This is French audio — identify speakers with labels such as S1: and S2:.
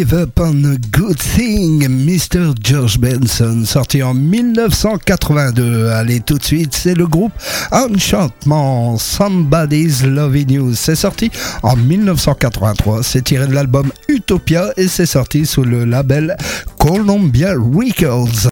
S1: Give Up on a Good Thing, Mr. George Benson, sorti en 1982. Allez, tout de suite, c'est le groupe Enchantement, Somebody's Loving You. C'est sorti en 1983, c'est tiré de l'album Utopia et c'est sorti sous le label Columbia Records.